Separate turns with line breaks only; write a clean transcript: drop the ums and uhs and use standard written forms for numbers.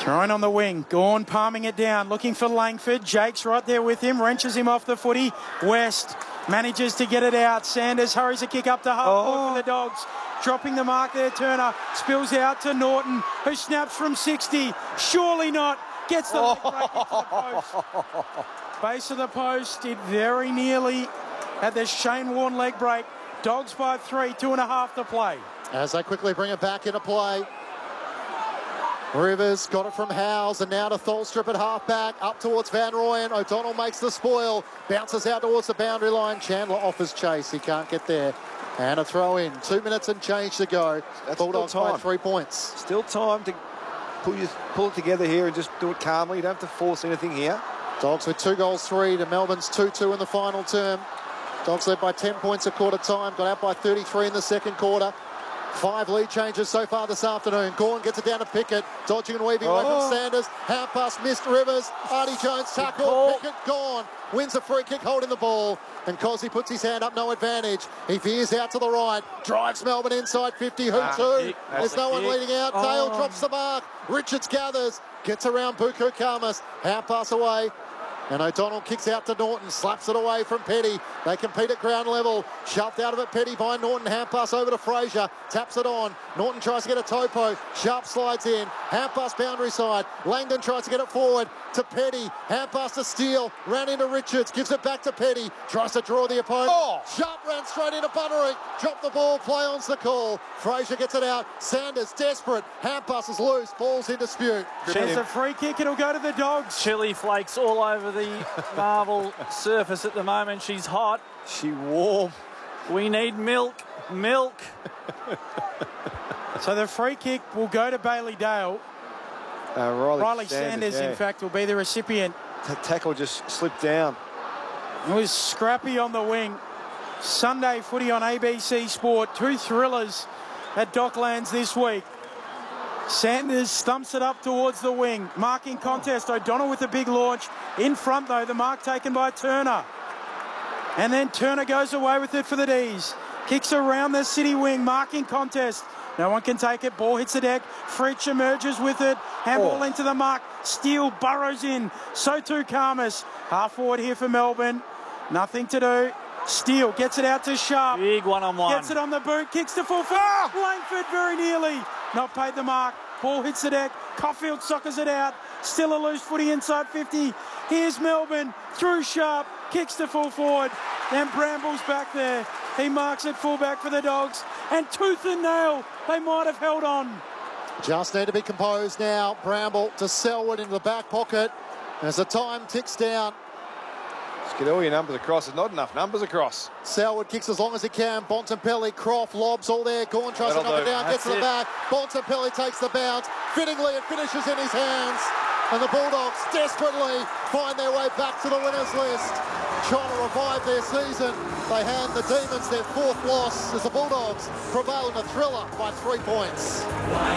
Throwing on the wing. Gawn palming it down, looking for Langford. Jake's right there with him, wrenches him off the footy. West manages to get it out. Sanders hurries a kick up to half court for the Dogs. Dropping the mark there, Turner. Spills out to Norton, who snaps from 60. Surely not. Gets the leg break into the post. Base of the post. It very nearly had the Shane Warne leg break. Dogs by 3, 2.5 to play.
As they quickly bring it back into play. Rivers got it from Howes, and now to Tholstrup at half-back, up towards Van Rooyen. O'Donnell makes the spoil, bounces out towards the boundary line. Chandler offers chase, he can't get there. And a throw in, 2 minutes and change to go. Bulldogs by 3 points.
Still time to pull it together here and just do it calmly. You don't have to force anything here.
Dogs with 2 goals 3 to Melbourne's 2-2 in the final term. Dogs led by 10 points at quarter time, got out by 33 in the second quarter. 5 lead changes so far this afternoon. Gawn gets it down to Pickett, dodging and weaving away from Sanders. Hand pass missed Rivers. Artie Jones tackle. Pickett gone. Wins a free kick holding the ball. And Cosy puts his hand up, no advantage. He veers out to the right. Drives Melbourne inside 50. Who to? There's no one leading out. Dale drops the mark. Richards gathers. Gets around Buku Khamis. Hand pass away. And O'Donnell kicks out to Norton, slaps it away from Petty. They compete at ground level. Shoved out of it, Petty by Norton. Hand pass over to Fraser. Taps it on. Norton tries to get a topo. Sharp slides in. Hand pass boundary side. Langdon tries to get it forward to Petty. Hand pass to Steele. Ran into Richards. Gives it back to Petty. Tries to draw the opponent. Sharp ran straight into Buttering. Dropped the ball. Play on's the call. Fraser gets it out. Sanders desperate. Hand pass is loose. Ball's in dispute.
There's a free kick. It'll go to the Dogs.
Chili flakes all over the marble surface at the moment. She's hot.
She warm.
We need milk. Milk.
So the free kick will go to Bailey Dale. Riley Sanders, in fact, will be the recipient.
The tackle just slipped down.
It was scrappy on the wing. Sunday footy on ABC Sport. 2 thrillers at Docklands this week. Sanders stumps it up towards the wing. Marking contest. O'Donnell with a big launch. In front, though, the mark taken by Turner. And then Turner goes away with it for the D's. Kicks around the city wing. Marking contest. No one can take it. Ball hits the deck. Fritsch emerges with it. Handball into the mark. Steele burrows in. So too Khamis. Half forward here for Melbourne. Nothing to do. Steele gets it out to Sharp.
Big one-on-one.
Gets it on the boot. Kicks to full forward. Langford very nearly. Not paid the mark. Ball hits the deck. Caulfield soccers it out. Still a loose footy inside 50. Here's Melbourne. Through Sharp. Kicks to full forward. Then Bramble's back there. He marks it fullback for the Dogs. And tooth and nail, they might have held on.
Just need to be composed now. Bramble to Selwood into the back pocket as the time ticks down.
Just get all your numbers across. There's not enough numbers across.
Selwood kicks as long as he can. Bontempelli, Croft, lobs all there. Gawn tries to knock it down, gets to the back. Bontempelli takes the bounce. Fittingly, it finishes in his hands. And the Bulldogs desperately find their way back to the winners list. Trying to revive their season. They hand the Demons their 4th loss as the Bulldogs prevail in a thriller by 3 points.